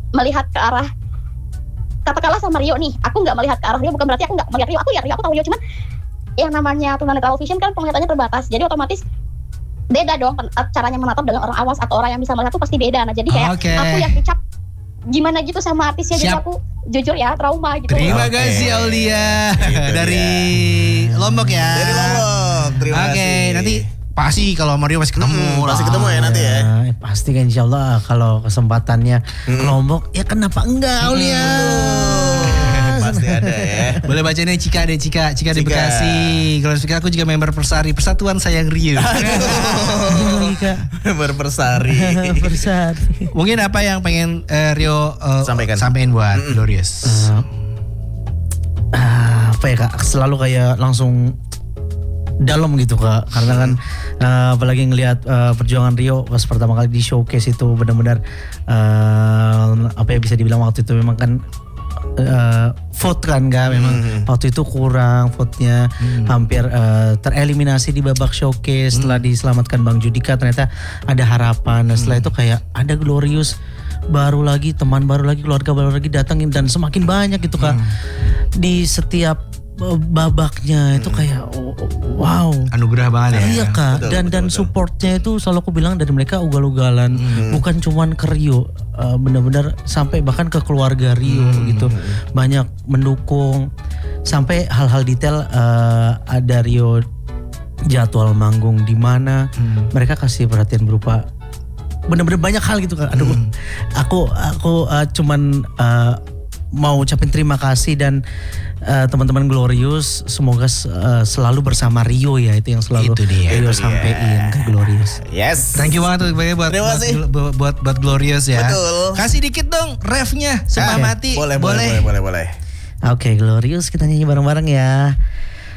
melihat ke arah, katakanlah sama Rio nih, aku nggak melihat ke arah Rio, bukan berarti aku nggak melihat Rio, aku tahu Rio, cuman yang namanya tunanetra vision kan penglihatannya terbatas, jadi otomatis beda dong caranya menatap dengan orang awas atau orang yang bisa melihat tuh pasti beda. Nah jadi kayak aku yang kecap gimana gitu sama artisnya, jadi aku jujur ya trauma gitu. Terima kasih Aulia dari Lombok ya. Dari Lombok. Terima kasih. Nanti pasti kalau Mario masih ketemu. Pasti ketemu ya nanti ya. Pasti kan insyaallah kalau kesempatannya ke Lombok ya kenapa enggak Aulia. Pasti ada ya. Boleh bacanya Cika di Bekasi. Kalau aku juga member Persari, Persatuan Sayang Rio. Member Persari. Mungkin apa yang pengen Rio sampaikan buat Glorious? Apa ya Kak, selalu kayak langsung dalam gitu Kak, karena kan apalagi ngelihat perjuangan Rio pas pertama kali di showcase itu benar-benar apa ya bisa dibilang waktu itu memang kan vote kan Kak, memang waktu itu kurang vote-nya, hampir tereliminasi di babak showcase. Setelah diselamatkan Bang Judika ternyata ada harapan. Nah, setelah itu kayak ada Glorious baru lagi, teman baru lagi, keluarga baru lagi datangin dan semakin banyak gitu Kak. Di setiap babaknya itu kayak wow, anugerah banget ya. Iya Kak, dan supportnya itu selalu aku bilang dari mereka ugal-ugalan, bukan cuman ke Rio, benar-benar sampai bahkan ke keluarga Rio gitu, banyak mendukung sampai hal-hal detail. Ada Rio jadwal manggung di mana, mereka kasih perhatian berupa benar-benar banyak hal gitu Kak. Aduh, aku cuman mau ucapin terima kasih dan teman-teman Glorious semoga selalu bersama Rio ya, itu yang selalu Rio sampein ke Glorious. Yes. Thank you banget buat Glorious ya. Betul. Kasih dikit dong refnya setengah mati. Boleh. Oke, Glorious kita nyanyi bareng-bareng ya.